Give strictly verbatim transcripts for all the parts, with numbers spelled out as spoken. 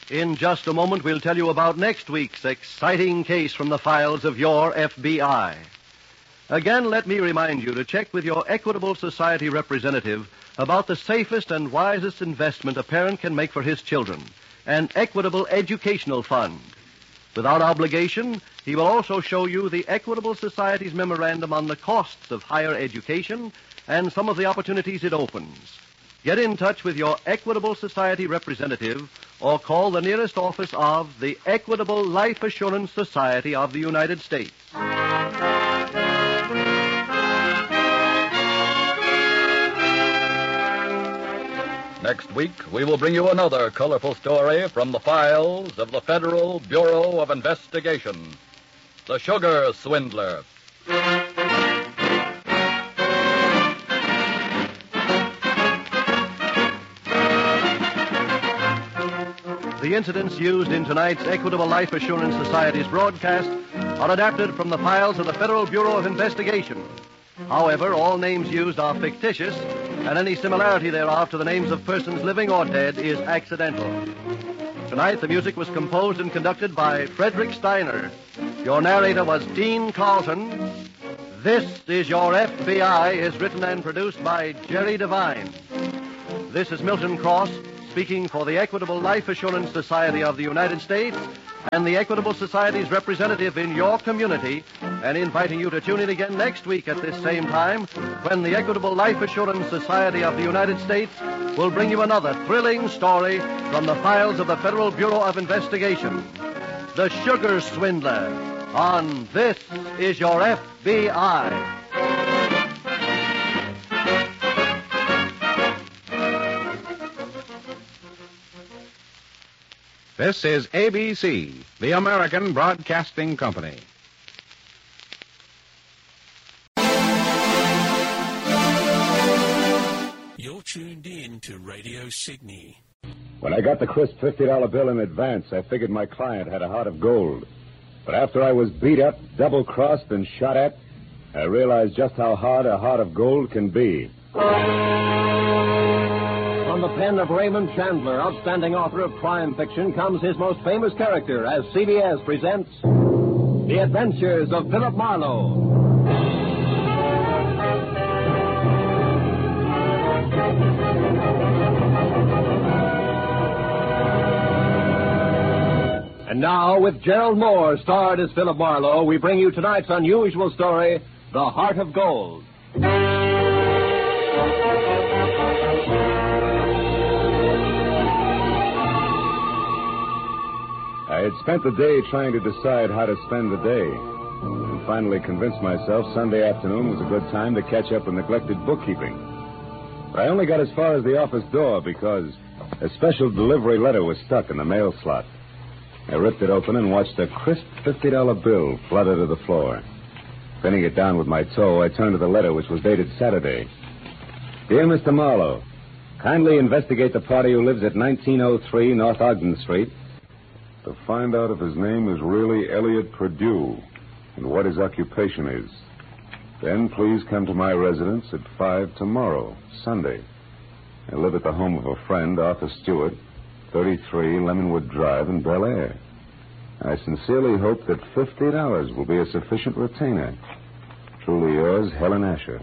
In just a moment, we'll tell you about next week's exciting case from the files of your F B I. Again, let me remind you to check with your Equitable Society representative about the safest and wisest investment a parent can make for his children, an Equitable Educational Fund. Without obligation, he will also show you the Equitable Society's memorandum on the costs of higher education and some of the opportunities it opens. Get in touch with your Equitable Society representative or call the nearest office of the Equitable Life Assurance Society of the United States. Next week, we will bring you another colorful story from the files of the Federal Bureau of Investigation, The Sugar Swindler. The incidents used in tonight's Equitable Life Assurance Society's broadcast are adapted from the files of the Federal Bureau of Investigation. However, all names used are fictitious, and any similarity thereof to the names of persons living or dead is accidental. Tonight, the music was composed and conducted by Frederick Steiner. Your narrator was Dean Carlton. This is Your F B I is written and produced by Jerry Devine. This is Milton Cross, speaking for the Equitable Life Assurance Society of the United States and the Equitable Society's representative in your community, and inviting you to tune in again next week at this same time when the Equitable Life Assurance Society of the United States will bring you another thrilling story from the files of the Federal Bureau of Investigation, The Sugar Swindler, on This is Your F B I. This is A B C, the American Broadcasting Company. You're tuned in to Radio Sydney. When I got the crisp fifty dollar bill in advance, I figured my client had a heart of gold. But after I was beat up, double-crossed, and shot at, I realized just how hard a heart of gold can be. From the pen of Raymond Chandler, outstanding author of crime fiction, comes his most famous character as C B S presents The Adventures of Philip Marlowe. And now, with Gerald Moore starred as Philip Marlowe, we bring you tonight's unusual story, The Heart of Gold. I had spent the day trying to decide how to spend the day, and finally convinced myself Sunday afternoon was a good time to catch up on neglected bookkeeping. But I only got as far as the office door because a special delivery letter was stuck in the mail slot. I ripped it open and watched a crisp fifty dollar bill flutter to the floor. Pinning it down with my toe, I turned to the letter, which was dated Saturday. Dear Mister Marlowe, kindly investigate the party who lives at nineteen oh three North Ogden Street to find out if his name is really Elliot Perdue and what his occupation is. Then please come to my residence at five tomorrow, Sunday. I live at the home of a friend, Arthur Stewart, thirty-three Lemonwood Drive in Bel Air. I sincerely hope that fifty dollars will be a sufficient retainer. Truly yours, Helen Asher.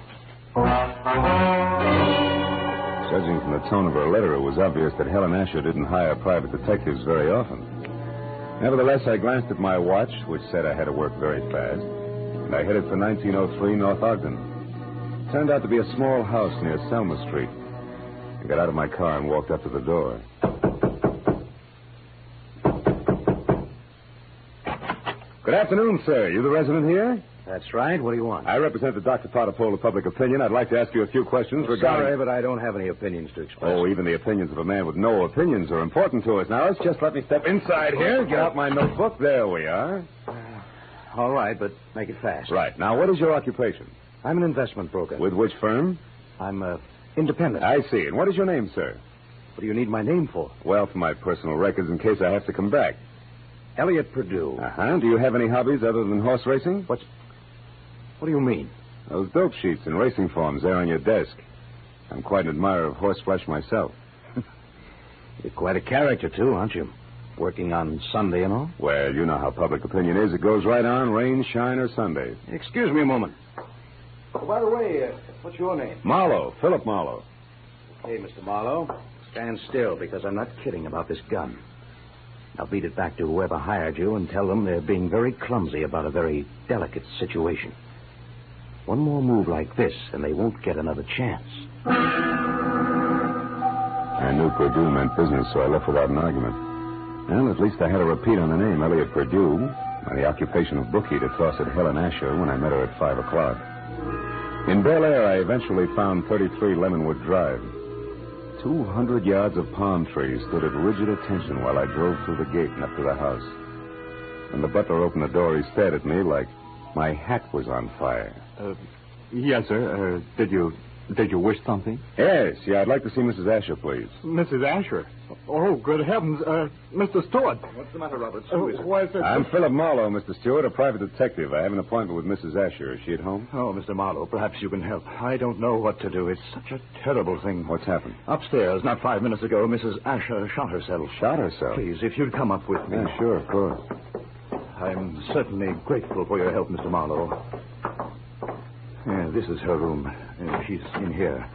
Judging from the tone of her letter, it was obvious that Helen Asher didn't hire private detectives very often. Nevertheless, I glanced at my watch, which said I had to work very fast, and I headed for nineteen oh three North Ogden. It turned out to be a small house near Selma Street. I got out of my car and walked up to the door. Good afternoon, sir. You the resident here? That's right. What do you want? I represent the Doctor Potter poll of public opinion. I'd like to ask you a few questions well, regarding... Sorry, but I don't have any opinions to express. Oh, even the opinions of a man with no opinions are important to us. Now, let's just let me step inside here, get out my notebook. There we are. Uh, all right, but make it fast. Right. Now, what is your occupation? I'm an investment broker. With which firm? I'm uh, independent. I see. And what is your name, sir? What do you need my name for? Well, for my personal records in case I have to come back. Elliot Perdue. Uh-huh. Do you have any hobbies other than horse racing? What's... What do you mean? Those dope sheets and racing forms there on your desk. I'm quite an admirer of horseflesh myself. You're quite a character, too, aren't you? Working on Sunday and all? Well, you know how public opinion is. It goes right on, rain, shine, or Sunday. Excuse me a moment. Oh, by the way, uh, what's your name? Marlowe, Philip Marlowe. Okay, Mister Marlowe. Stand still, because I'm not kidding about this gun. Now beat it back to whoever hired you and tell them they're being very clumsy about a very delicate situation. One more move like this, and they won't get another chance. I knew Purdue meant business, so I left without an argument. Well, at least I had a repeat on the name, Elliot Purdue, and the occupation of bookie to Fawcett Helen Asher when I met her at five o'clock. In Bel Air, I eventually found thirty-three Lemonwood Drive. Two hundred yards of palm trees stood at rigid attention while I drove through the gate and up to the house. When the butler opened the door, he stared at me like my hat was on fire. Uh, yes, sir. Uh, did you did you wish something? Yes, yeah, I'd like to see Missus Asher, please. Missus Asher? Oh, good heavens. Uh, Mister Stewart. What's the matter, Roberts? Uh, why is it... I'm Philip Marlowe, Mister Stewart, a private detective. I have an appointment with Missus Asher. Is she at home? Oh, Mister Marlowe, perhaps you can help. I don't know what to do. It's such a terrible thing. What's happened? Upstairs, not five minutes ago, Missus Asher shot herself. Shot herself? Please, if you'd come up with me. Yeah, sure, of course. I'm certainly grateful for your help, Mister Marlowe. Yeah, this is her room. Uh, she's in here.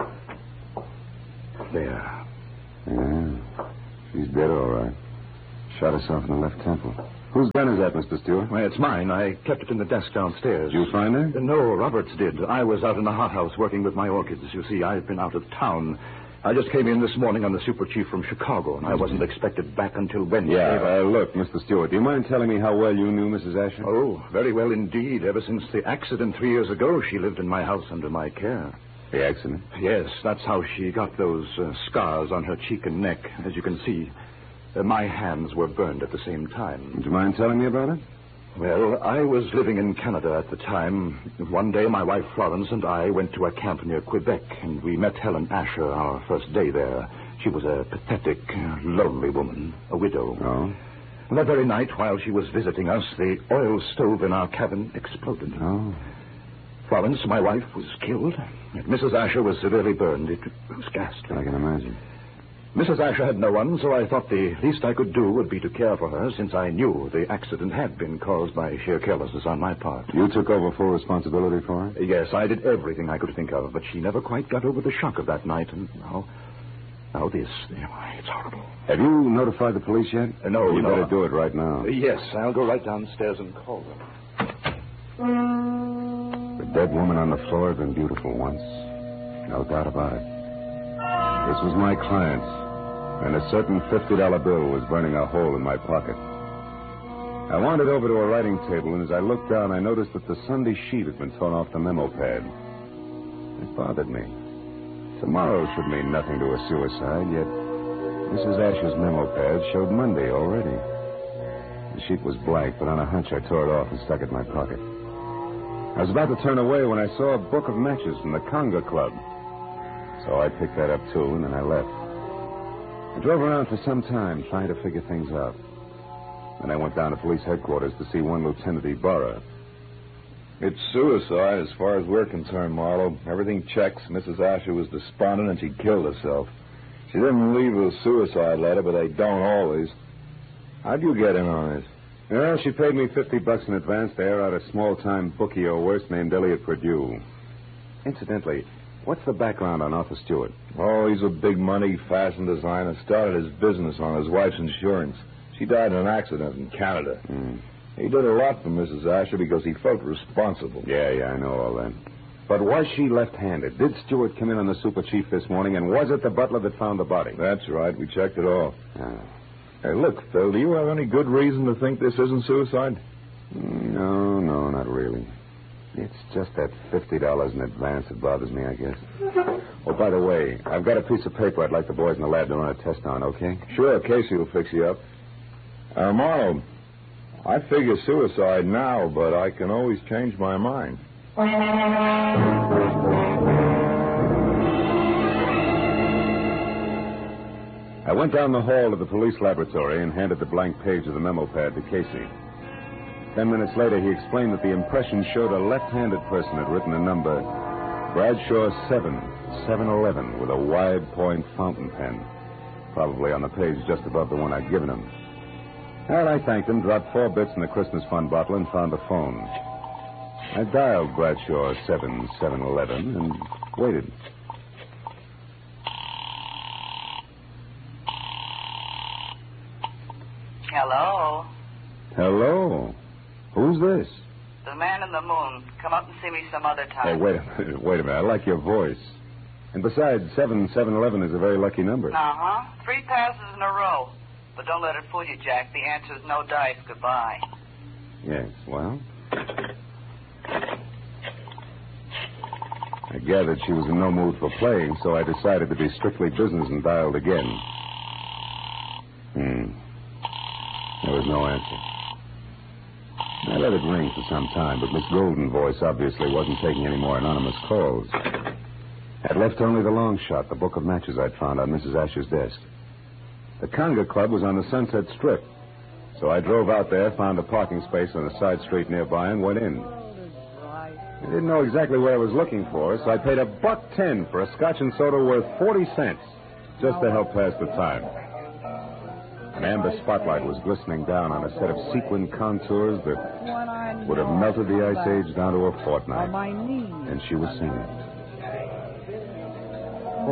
There. Yeah. She's dead, all right. Shot herself in the left temple. Whose gun is that, Mister Stewart? Well, it's mine. I kept it in the desk downstairs. Did you find her? Uh, no, Roberts did. I was out in the hothouse working with my orchids. You see, I've been out of town. I just came in this morning on the super chief from Chicago, and I wasn't expected back until Wednesday. Yeah, uh, look, Mister Stewart, do you mind telling me how well you knew Missus Asher? Oh, very well indeed. Ever since the accident three years ago, she lived in my house under my care. The accident? Yes, that's how she got those uh, scars on her cheek and neck. As you can see, uh, my hands were burned at the same time. Would you mind telling me about it? Well, I was living in Canada at the time. One day, my wife Florence and I went to a camp near Quebec, and we met Helen Asher our first day there. She was a pathetic, uh, lonely woman, a widow. Oh? That very night, while she was visiting us, the oil stove in our cabin exploded. Oh. Florence, my wife, was killed. Missus Asher was severely burned. It was ghastly. I can imagine. Missus Asher had no one, so I thought the least I could do would be to care for her, since I knew the accident had been caused by sheer carelessness on my part. You took over full responsibility for her? Yes, I did everything I could think of, but she never quite got over the shock of that night, and now... Now this. It's horrible. Have you notified the police yet? Uh, no, You no. better do it right now. Yes, I'll go right downstairs and call them. The dead woman on the floor had been beautiful once. No doubt about it. This was my client, and a certain fifty dollar bill was burning a hole in my pocket. I wandered over to a writing table, and as I looked down, I noticed that the Sunday sheet had been torn off the memo pad. It bothered me. Tomorrow should mean nothing to a suicide, yet Missus Asher's memo pad showed Monday already. The sheet was blank, but on a hunch I tore it off and stuck it in my pocket. I was about to turn away when I saw a book of matches from the Conga Club. So I picked that up, too, and then I left. I drove around for some time trying to figure things out. Then I went down to police headquarters to see one Lieutenant Ibarra. It's suicide as far as we're concerned, Marlowe. Everything checks. Missus Asher was despondent and she killed herself. She didn't leave a suicide letter, but they don't always. How'd you get in on this? Well, she paid me fifty bucks in advance to air out a small-time bookie or worse named Elliot Purdue. Incidentally, what's the background on Arthur Stewart? Oh, he's a big-money fashion designer. Started his business on his wife's insurance. She died in an accident in Canada. Mm. He did a lot for Missus Asher because he felt responsible. Yeah, yeah, I know all that. But was she left-handed? Did Stewart come in on the super chief this morning, and was it the butler that found the body? That's right. We checked it all. Ah. Hey, look, Phil, do you have any good reason to think this isn't suicide? No, no, not really. It's just that fifty dollars in advance that bothers me, I guess. Oh, by the way, I've got a piece of paper I'd like the boys in the lab to run a test on, okay? Sure, Casey will fix you up. Uh, Marlowe, I figure suicide now, but I can always change my mind. I went down the hall to the police laboratory and handed the blank page of the memo pad to Casey. Ten minutes later, he explained that the impression showed a left-handed person had written a number, Bradshaw seven, seven eleven, with a wide-point fountain pen, probably on the page just above the one I'd given him. Well, I thanked him, dropped four bits in the Christmas fund bottle, and found the phone. I dialed Bradshaw seven seven eleven and waited. Hello? Hello? Who's this? The man in the moon. Come up and see me some other Hey, time. wait a minute. Wait a minute. I like your voice. And besides, seven seven eleven is a very lucky number. Uh-huh. Three passes in a row. But don't let it fool you, Jack. The answer is no dice. Goodbye. Yes, well... I gathered she was in no mood for playing, so I decided to be strictly business and dialed again. Hmm. There was no answer. I let it ring for some time, but Miss Golden's voice obviously wasn't taking any more anonymous calls. I'd left only the long shot, the book of matches I'd found on Missus Asher's desk. The Conga Club was on the Sunset Strip, so I drove out there, found a parking space on a side street nearby, and went in. I didn't know exactly what I was looking for, so I paid a buck ten for a scotch and soda worth forty cents, just to help pass the time. An amber spotlight was glistening down on a set of sequin contours that would have melted the ice age down to a fortnight. And she was singing.